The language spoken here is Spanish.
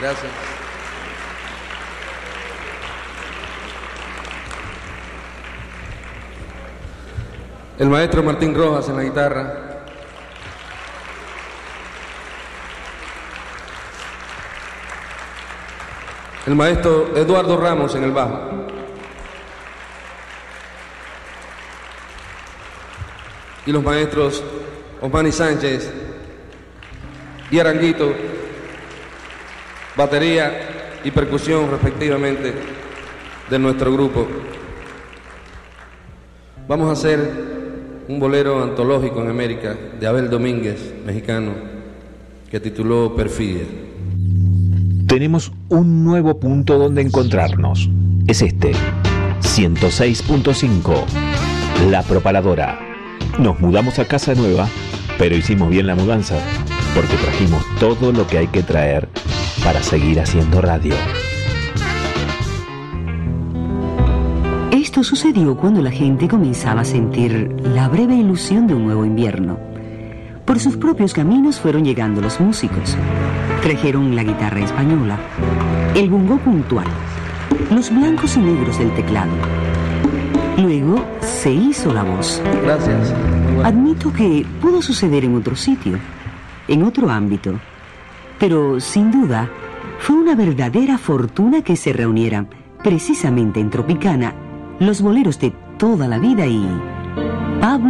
Gracias. El maestro Martín Rojas en la guitarra. El maestro Eduardo Ramos en el bajo. Y los maestros Osmani Sánchez y Aranguito, batería y percusión respectivamente de nuestro grupo. Vamos a hacer un bolero antológico en América de Abel Domínguez, mexicano, que tituló Perfidia. Tenemos un nuevo punto donde encontrarnos. Es este, 106.5, La Propaladora. Nos mudamos a casa nueva, pero hicimos bien la mudanza, porque trajimos todo lo que hay que traer para seguir haciendo radio. Esto sucedió cuando la gente comenzaba a sentir la breve ilusión de un nuevo invierno. Por sus propios caminos fueron llegando los músicos. Trajeron la guitarra española, el bongo puntual, los blancos y negros del teclado. Luego se hizo la voz. Gracias. Admito que pudo suceder en otro sitio, en otro ámbito, pero sin duda fue una verdadera fortuna que se reunieran precisamente en Tropicana los boleros de toda la vida y Pablo